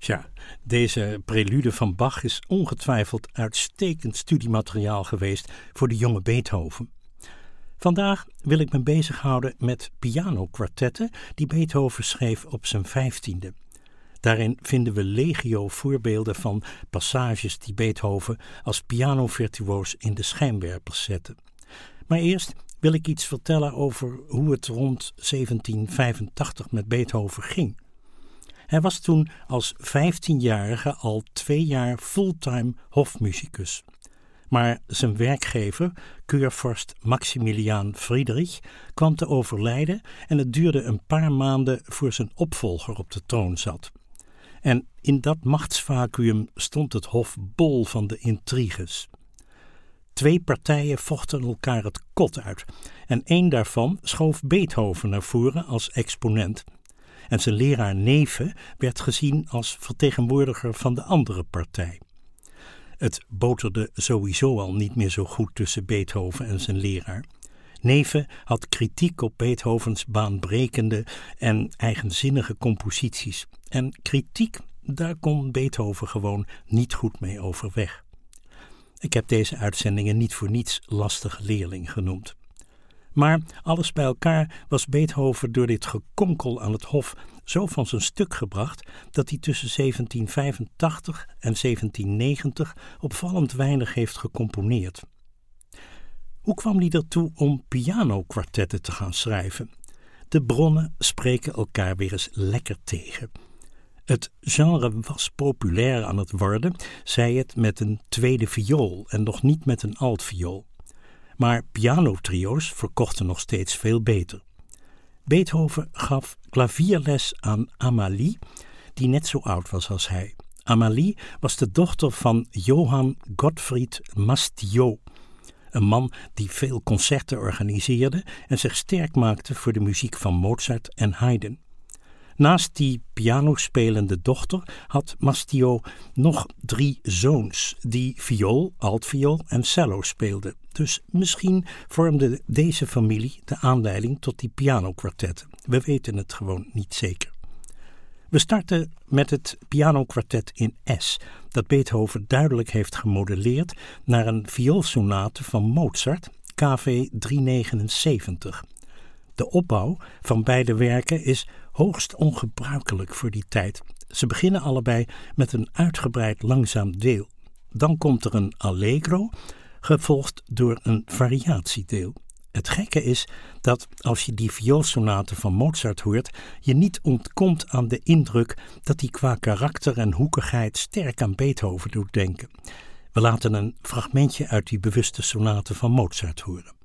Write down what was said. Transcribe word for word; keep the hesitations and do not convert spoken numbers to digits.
Tja, deze prelude van Bach is ongetwijfeld uitstekend studiemateriaal geweest voor de jonge Beethoven. Vandaag wil ik me bezighouden met pianokwartetten die Beethoven schreef op zijn vijftiende. Daarin vinden we legio voorbeelden van passages die Beethoven als pianovirtuoos in de schijnwerpers zette. Maar eerst wil ik iets vertellen over hoe het rond zeventien vijfentachtig met Beethoven ging. Hij was toen als vijftienjarige al twee jaar fulltime hofmuzikus. Maar zijn werkgever, keurvorst Maximilian Friedrich, kwam te overlijden en het duurde een paar maanden voor zijn opvolger op de troon zat. En in dat machtsvacuüm stond het hof bol van de intriges. Twee partijen vochten elkaar het kot uit en één daarvan schoof Beethoven naar voren als exponent. En zijn leraar Neefe werd gezien als vertegenwoordiger van de andere partij. Het boterde sowieso al niet meer zo goed tussen Beethoven en zijn leraar. Neefe had kritiek op Beethovens baanbrekende en eigenzinnige composities. En kritiek, daar kon Beethoven gewoon niet goed mee overweg. Ik heb deze uitzendingen niet voor niets lastige leerling genoemd. Maar alles bij elkaar was Beethoven door dit gekonkel aan het hof zo van zijn stuk gebracht dat hij tussen zeventien vijfentachtig en zeventien negentig opvallend weinig heeft gecomponeerd. Hoe kwam hij ertoe om pianokwartetten te gaan schrijven? De bronnen spreken elkaar weer eens lekker tegen. Het genre was populair aan het worden, zij het met een tweede viool en nog niet met een altviool. Maar pianotrio's verkochten nog steeds veel beter. Beethoven gaf klavierles aan Amalie, die net zo oud was als hij. Amalie was de dochter van Johann Gottfried Mastillot, een man die veel concerten organiseerde en zich sterk maakte voor de muziek van Mozart en Haydn. Naast die pianospelende dochter had Mastillot nog drie zoons die viool, altviool en cello speelden. Dus misschien vormde deze familie de aanleiding tot die pianokwartetten. We weten het gewoon niet zeker. We starten met het pianokwartet in Es, dat Beethoven duidelijk heeft gemodelleerd naar een vioolsonate van Mozart, K V driehonderdnegenenzeventig. De opbouw van beide werken is hoogst ongebruikelijk voor die tijd. Ze beginnen allebei met een uitgebreid langzaam deel. Dan komt er een allegro, gevolgd door een variatiedeel. Het gekke is dat als je die vioolsonate van Mozart hoort, je niet ontkomt aan de indruk dat die qua karakter en hoekigheid sterk aan Beethoven doet denken. We laten een fragmentje uit die bewuste sonate van Mozart horen.